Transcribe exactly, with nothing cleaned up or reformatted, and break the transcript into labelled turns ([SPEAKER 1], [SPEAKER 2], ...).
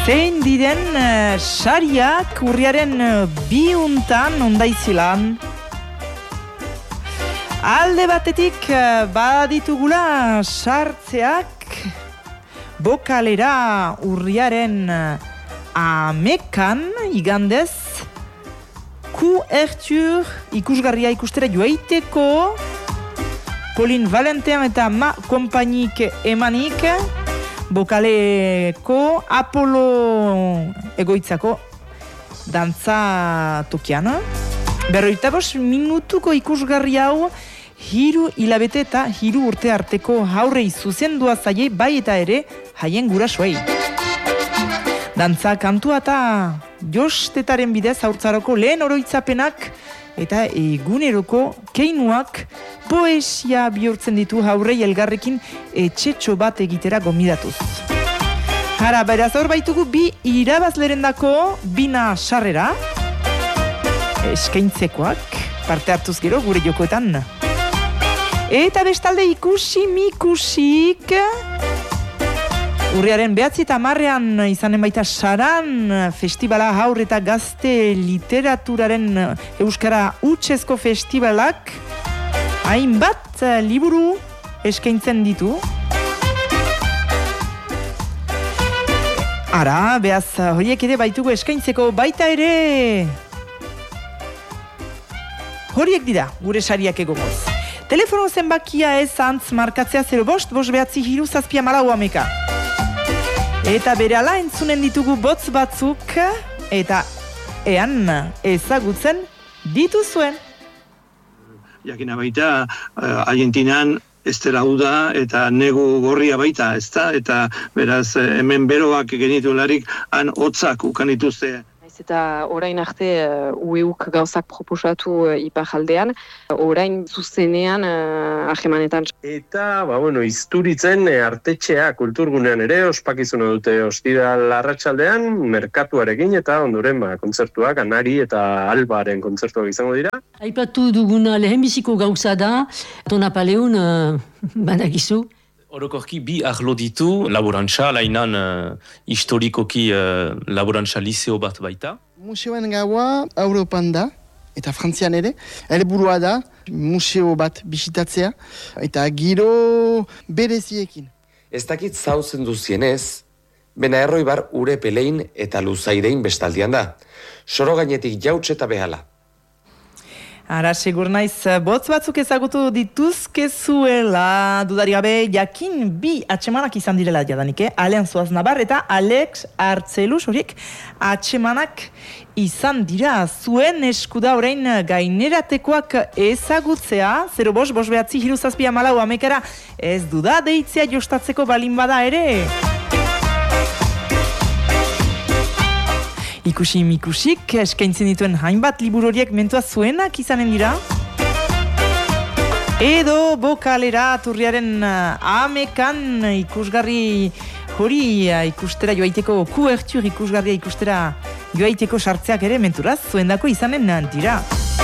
[SPEAKER 1] Zein diren uh, sariak urriaren uh, biuntan ondaizilan. Alde batetik uh, baditugula sartzeak bokalera urriaren uh, amekan igandez Couverture ikusgarria ikustera joaiteko Pauline Valentin eta Ma Kompainik emanik bokaleko Apollo egoitzako dantza tokian. Berroita bost minutuko ikusgarri hau hiru hilabete eta hiru urte arteko haurrei zuzendua zaie bai eta ere haien gurasoei. Dantza kantua eta jostetaren bidez haurtzaroko lehen oroitzapenak eta eguneroko keinuak poesia bihurtzen ditu haurrei elgarrekin etxetxo bat egitera gomidatuz. Hara, beraz hor baitugu bi irabazlerendako bina sarrera eskaintzekoak parte hartuz gero gure jokoetan. Eta bestalde ikusi mikusik urriaren behatzi eta marrean izanen baita Saran festivala haur eta gazte literaturaren euskara hutsezko festivalak hainbat liburu eskaintzen ditu. Ara, behaz horiek ere baitugu eskaintzeko baita ere horiek dira gure sariak egomoz. Telefono zenbakia ez antz markatzea zero bost, bost behatzi hiru zazpia malau ameka. Eta berehala entzunen ditugu botz batzuk eta ean ezagutzen dituzuen.
[SPEAKER 2] Jakina baita, uh, Argentinan ez dela uda eta negu gorria baita, ezta? Eta beraz hemen beroak genitularik han hotzak ukan dituzte.
[SPEAKER 3] Eta orain arte uh, U E Uk gauzak proposatu uh, iparjaldean, orain zuzenean uh, ahemanetan.
[SPEAKER 4] Eta, ba, bueno, izturitzen eh, artetxea kulturgunean ere ospakizuna dute ostiral arratsaldean merkatuarekin eta ondoren ba, kontzertuak, Anari eta Albaren kontzertuak izango dira.
[SPEAKER 5] Aipatu duguna lehenbiziko gauza da, Tonapaleun uh, badakizu.
[SPEAKER 6] Orokorki bi arlo ditu, laborantza, lainan uh, historikoki uh, laborantza liseo bat baita.
[SPEAKER 7] Museoen gaua Europan da, eta Frantzian ere. Helburua da, museo bat bisitatzea, eta giro bereziekin.
[SPEAKER 8] Ez dakit zauzen duzienez, bena erroi bar ure pelein eta luzairein bestaldian da. Soro gainetik jautxe eta behala.
[SPEAKER 1] Ara, segur naiz, botz batzuk ezagutu dituzkezuela, dudari gabe, jakin bi atsemanak izan direla jadanik, eh? Alean Zoaz Nabar eta Alex Artzelus, horiek atsemanak izan dira. Zuen eskuda orain gaineratekoak ezagutzea, zero bost, bost behatzi, hiru zazpia malau amekara, ez duda deitzea jostatzeko balin bada ere. Ikusi mikusik, eskaintzen dituen hainbat liburu horiek mentua zuenak izanen dira. Edo bokalera turriaren amekan ikusgarri hori ikustera joaiteko Couverture ikusgarria ikustera joaiteko sartzeak ere menturaz zuendako izanen dira.